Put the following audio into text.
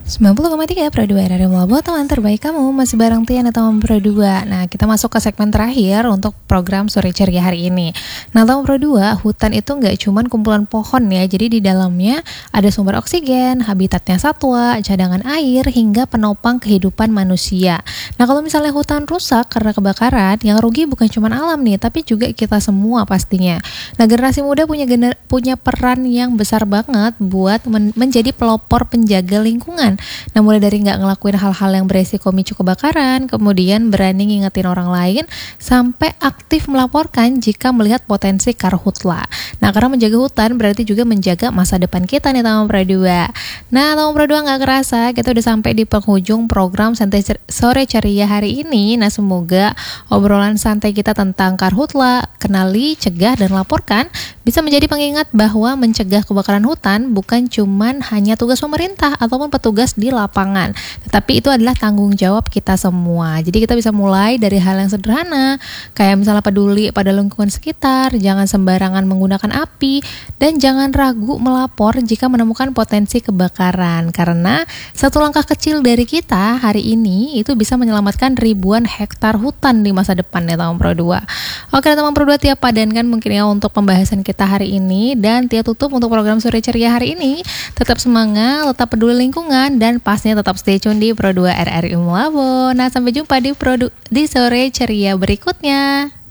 90,3 Pro 2 Radio Mlabo, teman terbaik kamu. Masih bareng Tian atau Pro 2. Nah, kita masuk ke segmen terakhir untuk program Sore Ceria hari ini. Nah, tahu Pro 2, hutan itu nggak cuma kumpulan pohon ya. Jadi di dalamnya ada sumber oksigen, habitatnya satwa, cadangan air, hingga penopang kehidupan manusia. Nah, kalau misalnya hutan rusak karena kebakaran, yang rugi bukan cuma alam nih, tapi juga kita semua pastinya. Nah, generasi muda punya peran yang besar banget buat menjadi pelopor penjaga lingkungan. Nah, mulai dari nggak ngelakuin hal-hal yang beresiko micu kebakaran, kemudian berani ngingetin orang lain, sampai aktif melaporkan jika melihat potensi karhutla. Nah, karena menjaga hutan berarti juga menjaga masa depan kita nih Tamu Pro 2. Nah, Tamu Pro 2 nggak kerasa, kita udah sampai di penghujung program Sore Ceria hari ini. Nah, semoga obrolan santai kita tentang karhutla, kenali, cegah, dan laporkan bisa menjadi pengingat bahwa mencegah kebakaran hutan bukan cuman hanya tugas pemerintah ataupun petugas di lapangan, tetapi itu adalah tanggung jawab kita semua. Jadi kita bisa mulai dari hal yang sederhana, kayak misalnya peduli pada lingkungan sekitar, jangan sembarangan menggunakan api, dan jangan ragu melapor jika menemukan potensi kebakaran. Karena satu langkah kecil dari kita hari ini itu bisa menyelamatkan ribuan hektar hutan di masa depan ya teman Pro 2. Oke teman Pro 2, Tia padankan mungkin ya untuk pembahasan kita hari ini, dan Tia tutup untuk program Sore Ceria hari ini. Tetap semangat, tetap peduli lingkungan, dan pastinya tetap stay tune di Pro 2 RRI Mlabo. Nah, sampai jumpa di Sore Ceria berikutnya.